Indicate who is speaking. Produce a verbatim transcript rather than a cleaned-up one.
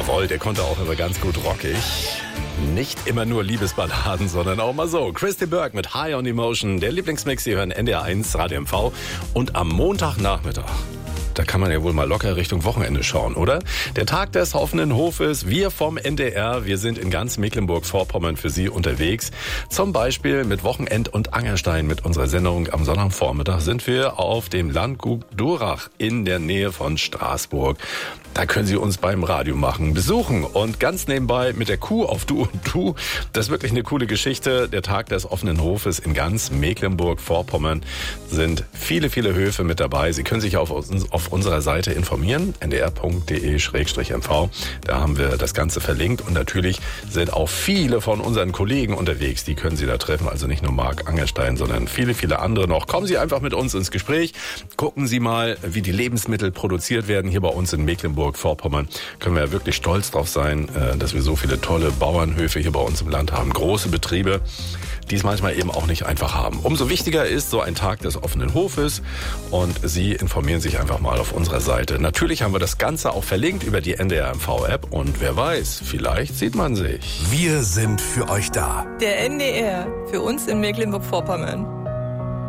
Speaker 1: Jawohl, der konnte auch immer ganz gut rockig. Nicht immer nur Liebesballaden, sondern auch mal so. Christy Burke mit High on Emotion, der Lieblingsmix. Sie hören N D R eins Radio M V. Und am Montagnachmittag, da kann man ja wohl mal locker Richtung Wochenende schauen, oder? Der Tag des offenen Hofes. Wir vom N D R, wir sind in ganz Mecklenburg-Vorpommern für Sie unterwegs. Zum Beispiel mit Wochenend- und Angerstein. Mit unserer Sendung am Sonntagvormittag sind wir auf dem Landgut Durach in der Nähe von Straßburg. Da können Sie uns beim Radio machen besuchen. Und ganz nebenbei mit der Kuh auf Du und Du. Das ist wirklich eine coole Geschichte. Der Tag des offenen Hofes in ganz Mecklenburg-Vorpommern sind viele, viele Höfe mit dabei. Sie können sich auf, auf unserer Seite informieren, n d r punkt d e slash m v. Da haben wir das Ganze verlinkt. Und natürlich sind auch viele von unseren Kollegen unterwegs. Die können Sie da treffen. Also nicht nur Marc Angerstein, sondern viele, viele andere noch. Kommen Sie einfach mit uns ins Gespräch. Gucken Sie mal, wie die Lebensmittel produziert werden hier bei uns in Mecklenburg. Vorpommern können wir ja wirklich stolz drauf sein, dass wir so viele tolle Bauernhöfe hier bei uns im Land haben. Große Betriebe, die es manchmal eben auch nicht einfach haben. Umso wichtiger ist so ein Tag des offenen Hofes und Sie informieren sich einfach mal auf unserer Seite. Natürlich haben wir das Ganze auch verlinkt über die N D R M V-App und wer weiß, vielleicht sieht man sich.
Speaker 2: Wir sind für euch da.
Speaker 3: Der N D R, für uns in Mecklenburg-Vorpommern.